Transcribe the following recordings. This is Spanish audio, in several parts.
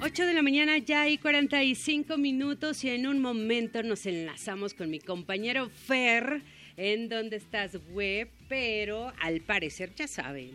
8 de la mañana ya y 45 minutos y en un momento nos enlazamos con mi compañero Fer en Donde Estás Web, pero al parecer ya sabe,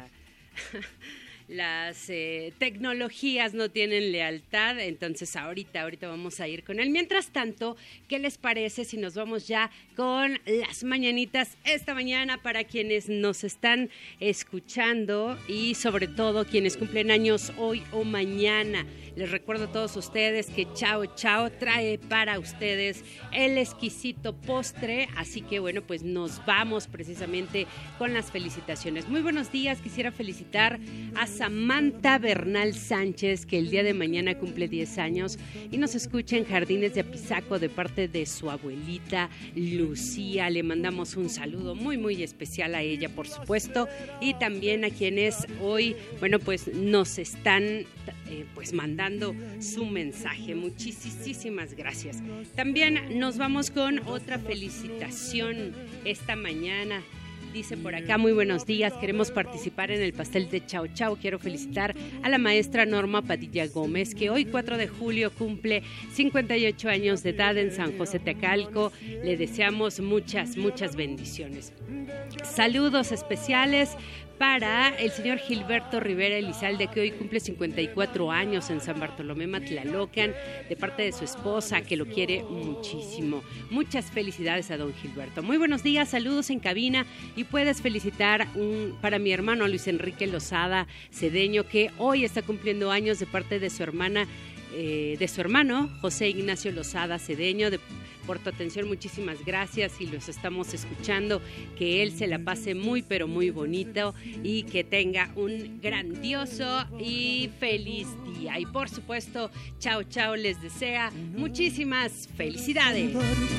las tecnologías no tienen lealtad, entonces ahorita vamos a ir con él. Mientras tanto, ¿qué les parece si nos vamos ya con las mañanitas esta mañana para quienes nos están escuchando y sobre todo quienes cumplen años hoy o mañana? Les recuerdo a todos ustedes que Chao Chao trae para ustedes el exquisito postre, así que bueno, pues nos vamos precisamente con las felicitaciones. Muy buenos días, quisiera felicitar a Samantha Bernal Sánchez, que el día de mañana cumple 10 años y nos escucha en Jardines de Apizaco de parte de su abuelita Lucía. Le mandamos un saludo muy muy especial a ella, por supuesto, y también a quienes hoy, bueno, pues nos están pues mandando su mensaje. Muchísimas gracias. También nos vamos con otra felicitación esta mañana. Dice por acá, muy buenos días, queremos participar en el pastel de Chao Chao. Quiero felicitar a la maestra Norma Padilla Gómez, que hoy 4 de julio cumple 58 años de edad en San José Tecalco. Le deseamos muchas bendiciones. Saludos especiales para el señor Gilberto Rivera Elizalde, que hoy cumple 54 años en San Bartolomé Matlalocan, de parte de su esposa, que lo quiere muchísimo. Muchas felicidades a don Gilberto. Muy buenos días, saludos en cabina, y puedes felicitar para mi hermano Luis Enrique Lozada Cedeño, que hoy está cumpliendo años de parte de su hermano José Ignacio Lozada Cedeño. Por tu atención, muchísimas gracias y los estamos escuchando. Que él se la pase muy, pero muy bonito y que tenga un grandioso y feliz día. Y por supuesto, Chao Chao les desea muchísimas felicidades.